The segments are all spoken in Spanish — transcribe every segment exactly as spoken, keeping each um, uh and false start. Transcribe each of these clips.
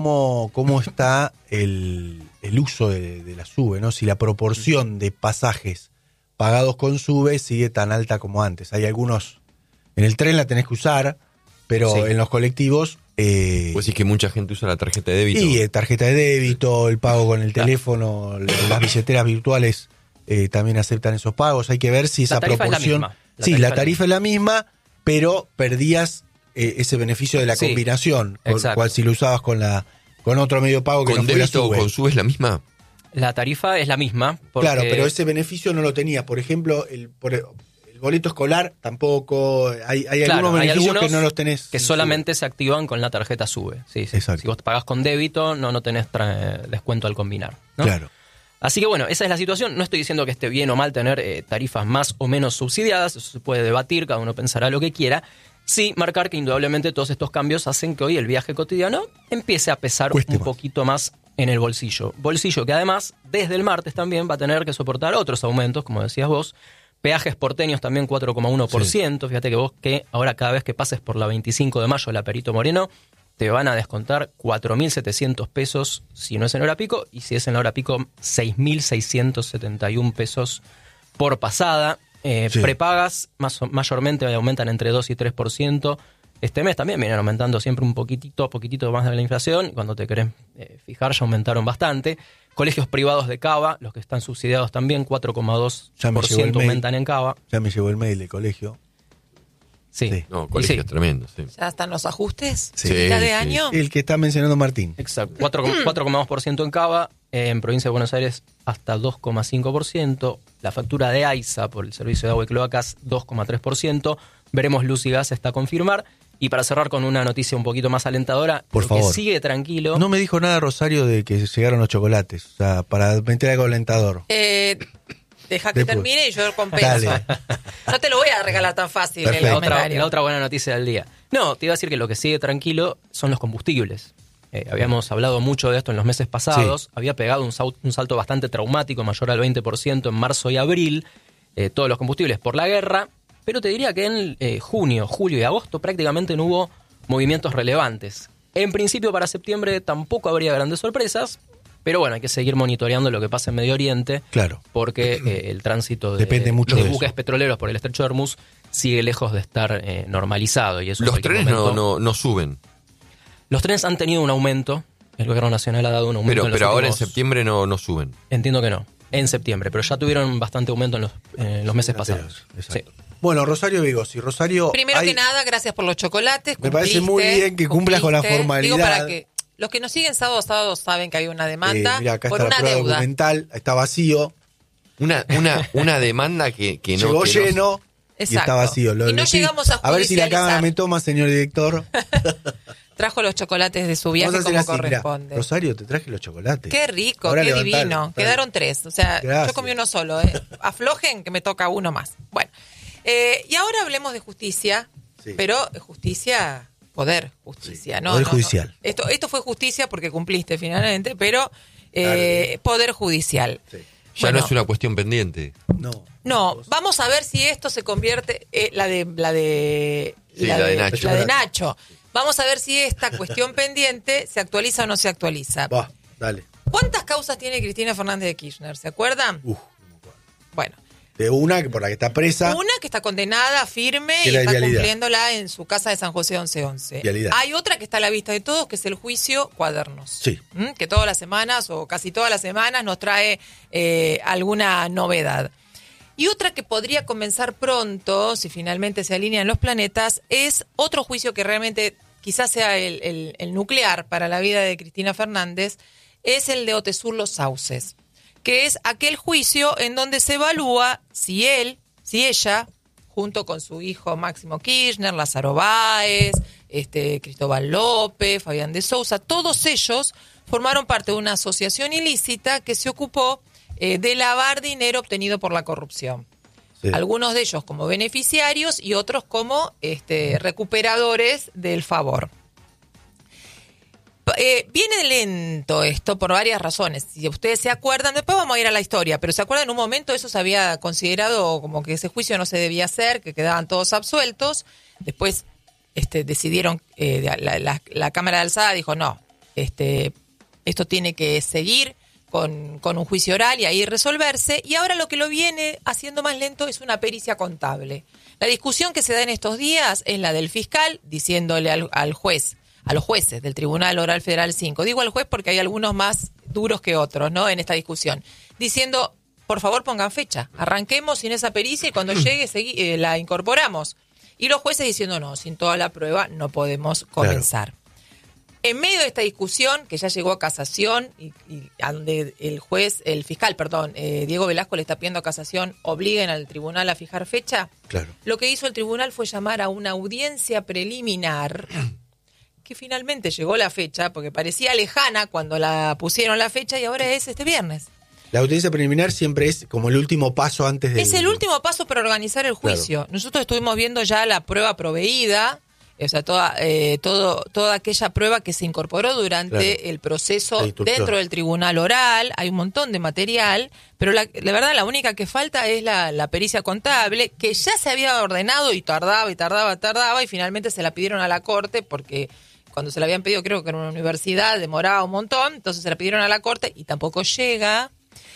cómo, cómo está el, el uso de, de la SUBE, ¿no? Si la proporción de pasajes pagados con SUBE sigue tan alta como antes. Hay algunos, en el tren la tenés que usar, pero sí. En los colectivos... Eh, pues sí que mucha gente usa la tarjeta de débito. Y eh, tarjeta de débito, el pago con el teléfono, las billeteras virtuales eh, también aceptan esos pagos. Hay que ver si esa proporción... La sí, la tarifa es la misma, pero perdías eh, ese beneficio de la sí, combinación, con, cual si lo usabas con la con otro medio de pago que ¿Con no fuera débito o con SUBE es la misma? La tarifa es la misma. Porque... Claro, pero ese beneficio no lo tenías. Por ejemplo, el, por el, el boleto escolar tampoco. Hay, hay claro, algunos beneficios hay algunos que no los tenés. Que solamente SUBE. Se activan con la tarjeta SUBE. Sí, sí. Exacto. Si vos pagás con débito, no, no tenés tra- descuento al combinar, ¿no? Claro. Así que bueno, esa es la situación. No estoy diciendo que esté bien o mal tener eh, tarifas más o menos subsidiadas. Eso se puede debatir, cada uno pensará lo que quiera. Sí, marcar que indudablemente todos estos cambios hacen que hoy el viaje cotidiano empiece a pesar Cueste un más. poquito más en el bolsillo. Bolsillo que además, desde el martes también va a tener que soportar otros aumentos, como decías vos. Peajes porteños también cuatro coma uno por ciento. Sí. Fíjate que vos que ahora cada vez que pases por la veinticinco de mayo, la Perito Moreno, te van a descontar cuatro mil setecientos pesos si no es en hora pico, y si es en la hora pico, seis mil seiscientos setenta y uno pesos por pasada. Eh, sí. Prepagas más, mayormente aumentan entre dos y tres por ciento. Este mes también vienen aumentando siempre un poquitito, poquitito más de la inflación. Y cuando te querés eh, fijar, ya aumentaron bastante. Colegios privados de Cava, los que están subsidiados también, cuatro coma dos por ciento aumentan en Cava. Ya me llegó el mail del colegio. Sí. sí. No, colegio sí. Es tremendo, sí. ¿Ya están los ajustes? Sí. ¿Mitad de sí. año? El que está mencionando Martín. Exacto. cuatro coma dos por ciento en Cava, eh, en Provincia de Buenos Aires hasta dos coma cinco por ciento. La factura de AISA por el servicio de agua y cloacas, dos coma tres por ciento. Veremos luz y gas hasta a confirmar. Y para cerrar con una noticia un poquito más alentadora, por favor, que sigue tranquilo. No me dijo nada Rosario de que llegaron los chocolates, o sea, para meter algo alentador. Eh... Deja que Después. termine y yo compenso. Dale. No te lo voy a regalar tan fácil. El la, otra, la otra buena noticia del día. No, te iba a decir que lo que sigue tranquilo son los combustibles. Eh, habíamos hablado mucho de esto en los meses pasados. Sí. Había pegado un, sal, un salto bastante traumático, mayor al veinte por ciento en marzo y abril. Eh, todos los combustibles por la guerra. Pero te diría que en eh, junio, julio y agosto prácticamente no hubo movimientos relevantes. En principio para septiembre tampoco habría grandes sorpresas. Pero bueno, hay que seguir monitoreando lo que pasa en Medio Oriente. Claro. Porque eh, el tránsito de, Depende mucho de de buques eso. petroleros por el estrecho de Hormuz sigue lejos de estar eh, normalizado. Y eso Los trenes momento, no, no, no suben. Los trenes han tenido un aumento. El gobierno nacional ha dado un aumento. Pero, en los pero ahora últimos... en septiembre no, no suben. Entiendo que no. En septiembre. Pero ya tuvieron bastante aumento en los, en los meses pasados. Sí. Bueno, Rosario Vigos y Rosario... Primero hay... que nada, gracias por los chocolates. Me parece muy bien que cumplas con la formalidad. Digo, para que los que nos siguen sábado a sábado saben que hay una demanda eh, mirá, acá por está una la prueba deuda. Documental, está vacío. Una, una, una demanda que, que no... Llegó que lleno no... y está vacío. Lo, y no lo, llegamos a A ver si la cámara me toma, señor director. Trajo los chocolates de su viaje como así, corresponde. Mirá, Rosario, te traje los chocolates. Qué rico, ahora qué levantalo, divino. dale. Quedaron tres. O sea, Gracias. Yo comí uno solo. ¿eh? Aflojen que me toca uno más. Bueno, eh, y ahora hablemos de justicia, sí. Pero justicia... Poder justicia, sí, ¿no? Poder no, judicial. No. Esto, esto fue justicia porque cumpliste finalmente, pero eh, poder judicial. Sí. Ya bueno, no es una cuestión pendiente. No. No, vamos a ver si esto se convierte eh, la de la de sí, la, la de, de Nacho. La de Nacho. Vamos a ver si esta cuestión pendiente se actualiza o no se actualiza. Va, dale. ¿Cuántas causas tiene Cristina Fernández de Kirchner? ¿Se acuerdan? Uf, no me acuerdo. Bueno. De una que por la que está presa. Una que está condenada, firme, y está vialidad. Cumpliéndola en su casa de San José once once. Vialidad. Hay otra que está a la vista de todos, que es el juicio Cuadernos. Sí. ¿Mm? Que todas las semanas, o casi todas las semanas, nos trae eh, alguna novedad. Y otra que podría comenzar pronto, si finalmente se alinean los planetas, es otro juicio que realmente quizás sea el, el, el nuclear para la vida de Cristina Fernández, es el de Otesur Los Sauces, que es aquel juicio en donde se evalúa si él, si ella, junto con su hijo Máximo Kirchner, Lázaro Báez, este, Cristóbal López, Fabián de Sousa, todos ellos formaron parte de una asociación ilícita que se ocupó eh, de lavar dinero obtenido por la corrupción. Sí. Algunos de ellos como beneficiarios y otros como este, recuperadores del favor. Eh, viene lento esto por varias razones. Si ustedes se acuerdan, después vamos a ir a la historia, pero se acuerdan, en un momento eso se había considerado como que ese juicio no se debía hacer, que quedaban todos absueltos. Después este, decidieron, eh, la, la, la Cámara de Alzada dijo no, este, esto tiene que seguir con, con un juicio oral y ahí resolverse. Y ahora lo que lo viene haciendo más lento es una pericia contable. La discusión que se da en estos días es la del fiscal diciéndole al, al juez, a los jueces del Tribunal Oral Federal cinco. Digo al juez porque hay algunos más duros que otros, ¿no? En esta discusión. Diciendo, por favor pongan fecha, arranquemos sin esa pericia y cuando llegue segui- eh, la incorporamos. Y los jueces diciendo, no, sin toda la prueba no podemos comenzar. Claro. En medio de esta discusión, que ya llegó a casación, y, y a donde el juez, el fiscal, perdón, eh, Diego Velasco le está pidiendo a casación, obliguen al tribunal a fijar fecha, claro. Lo que hizo el tribunal fue llamar a una audiencia preliminar, que finalmente llegó la fecha, porque parecía lejana cuando la pusieron la fecha, y ahora es este viernes. La audiencia preliminar siempre es como el último paso antes de... Es el último paso para organizar el juicio. Claro. Nosotros estuvimos viendo ya la prueba proveída, o sea, toda, eh, todo, toda aquella prueba que se incorporó durante claro. el proceso dentro del tribunal oral. Hay un montón de material, pero la, la verdad la única que falta es la, la pericia contable, que ya se había ordenado y tardaba y tardaba, tardaba, y finalmente se la pidieron a la Corte porque... Cuando se la habían pedido, creo que en una universidad, demoraba un montón, entonces se la pidieron a la Corte y tampoco llega.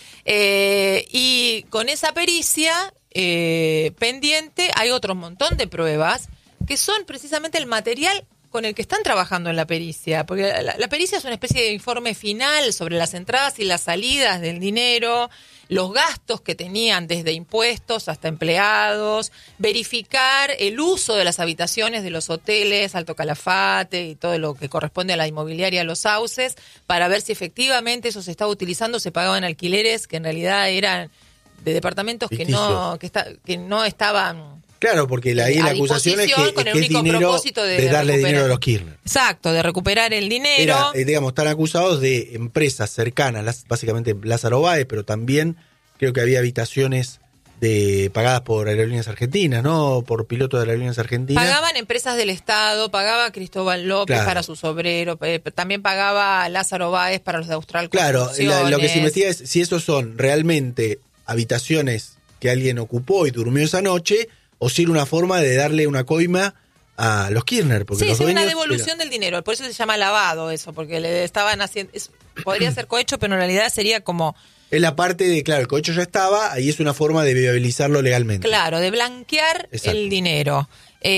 Eh, y con esa pericia eh, pendiente hay otro montón de pruebas que son precisamente el material con el que están trabajando en la pericia. Porque la, la pericia es una especie de informe final sobre las entradas y las salidas del dinero, los gastos que tenían desde impuestos hasta empleados, verificar el uso de las habitaciones de los hoteles Alto Calafate y todo lo que corresponde a la inmobiliaria Los Sauces, para ver si efectivamente eso se estaba utilizando, se pagaban alquileres que en realidad eran de departamentos que no, que, está, que no estaban... Claro, porque la, ahí la acusación es que, es que es dinero de, de darle recuperar. dinero a los Kirchner. Exacto, de recuperar el dinero. Era, eh, digamos, están acusados de empresas cercanas, las, básicamente Lázaro Báez, pero también creo que había habitaciones de pagadas por Aerolíneas Argentinas, ¿no? Por pilotos de Aerolíneas Argentinas. Pagaban empresas del Estado, pagaba Cristóbal López claro. para sus obreros, eh, también pagaba Lázaro Báez para los de Austral Claro, la, lo que se investiga es si esos son realmente habitaciones que alguien ocupó y durmió esa noche, o si era una forma de darle una coima a los Kirchner. Porque sí, los es una dueños, devolución era... del dinero, por eso se llama lavado eso, porque le estaban haciendo... Es, podría ser cohecho, pero en realidad sería como... Es la parte de, claro, el cohecho ya estaba, ahí es una forma de viabilizarlo legalmente. Claro, de blanquear Exacto. el dinero.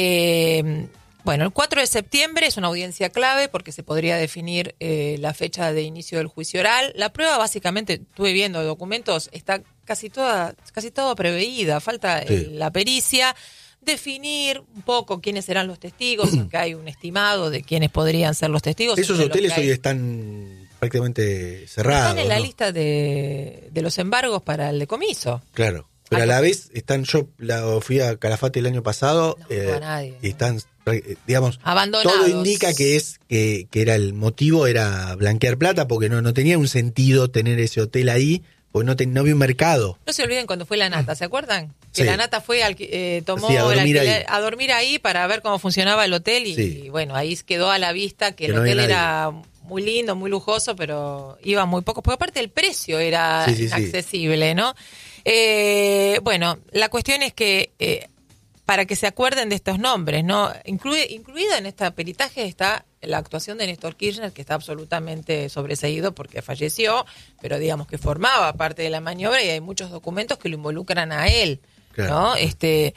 Eh, bueno, el cuatro de septiembre es una audiencia clave porque se podría definir eh, la fecha de inicio del juicio oral. La prueba, básicamente, estuve viendo documentos, está casi toda, casi todo preveída, falta sí. eh, la pericia, definir un poco quiénes serán los testigos, que hay un estimado de quiénes podrían ser los testigos. Esos hoteles hoy están prácticamente cerrados. Están en la ¿no? lista de, de los embargos para el decomiso. Claro, pero a la vez están, yo la, fui a Calafate el año pasado, no, eh, a nadie, y están, digamos, abandonados. Todo indica que es que, que era el motivo era blanquear plata, porque no, no tenía un sentido tener ese hotel ahí. Pues no, te, no había un mercado. No se olviden cuando fue la Nata, ¿se acuerdan? Que sí. la Nata fue al, eh, tomó sí, a, dormir el alquiler, ahí. a dormir ahí para ver cómo funcionaba el hotel y, sí. y bueno, ahí quedó a la vista que, que el no hotel era muy lindo, muy lujoso, pero iba muy poco, porque aparte el precio era sí, sí, inaccesible, sí. ¿no? Eh, bueno, la cuestión es que eh, para que se acuerden de estos nombres, ¿no? Incluye, incluida en este peritaje está la actuación de Néstor Kirchner, que está absolutamente sobreseído porque falleció, pero digamos que formaba parte de la maniobra y hay muchos documentos que lo involucran a él, claro. ¿no? Este,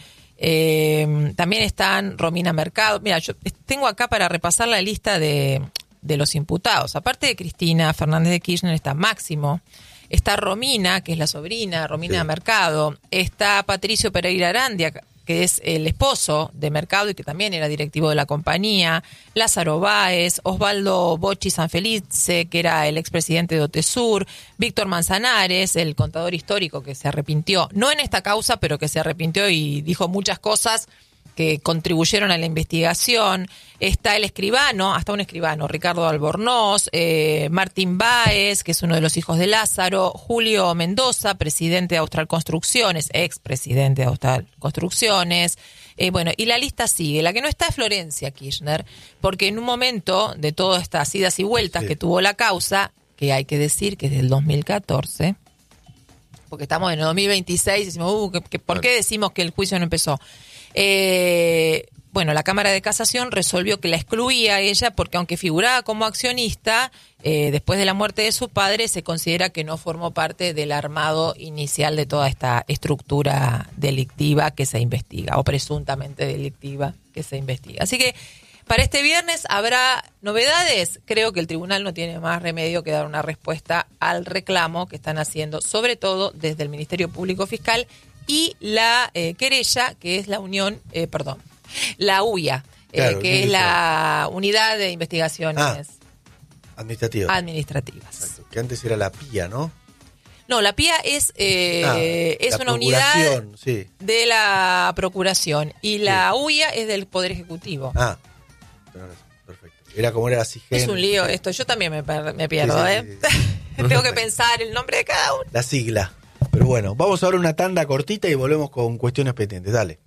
eh, también están Romina Mercado. Mira, yo tengo acá para repasar la lista de, de los imputados. Aparte de Cristina Fernández de Kirchner está Máximo, está Romina, que es la sobrina, Romina sí. Mercado, está Patricio Pereira Arandia, que es el esposo de Mercado y que también era directivo de la compañía, Lázaro Báez, Osvaldo Bocci Sanfelice, que era el expresidente de Otesur, Víctor Manzanares, el contador histórico que se arrepintió, no en esta causa, pero que se arrepintió y dijo muchas cosas que contribuyeron a la investigación. Está el escribano, hasta un escribano, Ricardo Albornoz, eh, Martín Báez, que es uno de los hijos de Lázaro, Julio Mendoza, presidente de Austral Construcciones, expresidente de Austral Construcciones. Eh, bueno, y la lista sigue. La que no está es Florencia Kirchner, porque en un momento de todas estas idas y vueltas sí. que tuvo la causa, que hay que decir que es del dos mil catorce, porque estamos en el dos mil veintiséis y decimos, uh, ¿que, que, ¿por qué decimos que el juicio no empezó? Eh, bueno, la Cámara de Casación resolvió que la excluía a ella porque aunque figuraba como accionista, eh, después de la muerte de su padre se considera que no formó parte del armado inicial de toda esta estructura delictiva que se investiga, o presuntamente delictiva que se investiga. Así que para este viernes habrá novedades. Creo que el tribunal no tiene más remedio que dar una respuesta al reclamo que están haciendo, sobre todo desde el Ministerio Público Fiscal y la eh, querella, que es la Unión, eh, perdón, la U I A, claro, eh, que es la Unidad de Investigaciones ah, administrativas. administrativas. Exacto, que antes era la P I A, ¿no? No, la P I A es, eh, ah, es una unidad sí. de la Procuración y la sí. U I A es del Poder Ejecutivo. Ah, perfecto. Era como era la SIGEN. Es un lío esto, yo también me, me pierdo, sí, sí, ¿eh? Sí, sí. Tengo que pensar el nombre de cada uno. La sigla. Pero bueno, vamos a ver una tanda cortita y volvemos con cuestiones pendientes. Dale.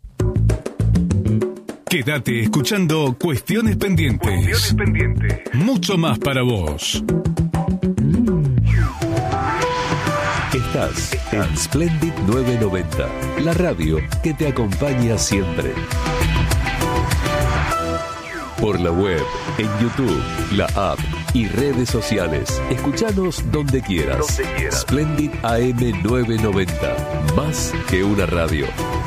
Quédate escuchando Cuestiones Pendientes. Cuestiones Pendientes. Mucho más para vos. Estás en Splendid novecientos noventa, la radio que te acompaña siempre. Por la web, en YouTube, la app y redes sociales. Escuchanos donde quieras. Donde quieras. Splendid A M novecientos noventa, más que una radio.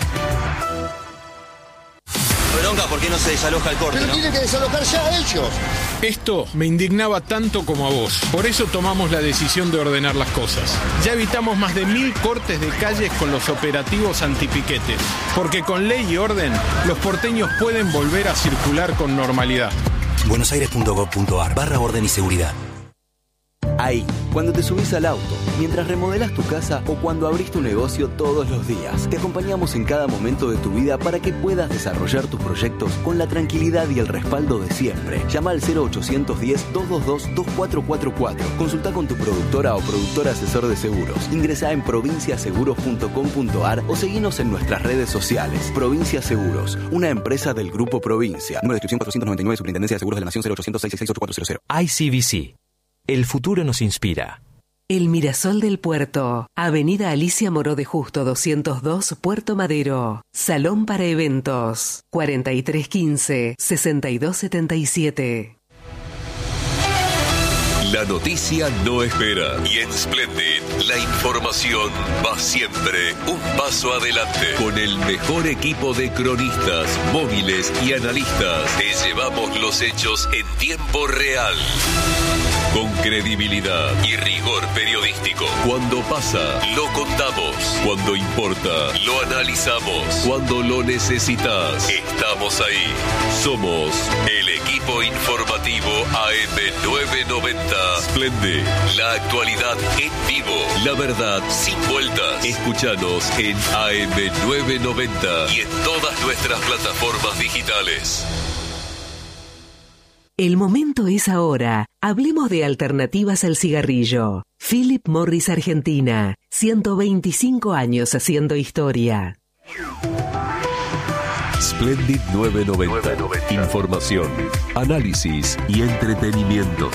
Bronca, ¿por qué no se desaloja el corte? Pero ¿no? tienen que desalojar ya ellos. Esto me indignaba tanto como a vos. Por eso tomamos la decisión de ordenar las cosas. Ya evitamos más de mil cortes de calles con los operativos antipiquetes. Porque con ley y orden, los porteños pueden volver a circular con normalidad. buenosaires punto gov punto ar barra orden y seguridad. Ahí, cuando te subís al auto, mientras remodelás tu casa o cuando abrís tu negocio todos los días, te acompañamos en cada momento de tu vida para que puedas desarrollar tus proyectos con la tranquilidad y el respaldo de siempre. Llama al cero ochocientos diez, doscientos veintidós, veinticuatro cuarenta y cuatro. Consulta con tu productora o productor asesor de seguros. Ingresá en provincia seguros punto com punto ar o seguinos en nuestras redes sociales. Provincia Seguros, una empresa del Grupo Provincia. Número de inscripción cuatrocientos noventa y nueve, Superintendencia de Seguros de la Nación, cero ochocientos, seiscientos sesenta y seis, ochenta y cuatro cero. I C B C. El futuro nos inspira. El Mirasol del Puerto. Avenida Alicia Moró de Justo doscientos dos, Puerto Madero. Salón para eventos. cuarenta y tres quince, sesenta y dos setenta y siete. La noticia no espera y en Splendid la información va siempre un paso adelante. Con el mejor equipo de cronistas, móviles y analistas, te llevamos los hechos en tiempo real. Con credibilidad y rigor periodístico. Cuando pasa, lo contamos. Cuando importa, lo analizamos. Cuando lo necesitas, estamos ahí. Somos el equipo informativo A M novecientos noventa. Splendid, la actualidad en vivo. La verdad sin vueltas. Escúchanos en A M novecientos noventa y en todas nuestras plataformas digitales. El momento es ahora. Hablemos de alternativas al cigarrillo. Philip Morris Argentina. ciento veinticinco años haciendo historia. Splendid novecientos noventa. Información, análisis y entretenimiento.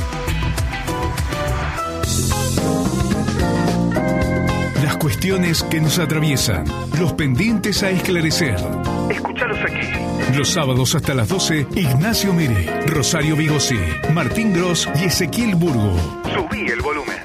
Las cuestiones que nos atraviesan, los pendientes a esclarecer. Escúchalos aquí. Los sábados hasta las doce, Ignacio Mere, Rosario Vigosí, Martín Gross y Ezequiel Burgo. Subí el volumen.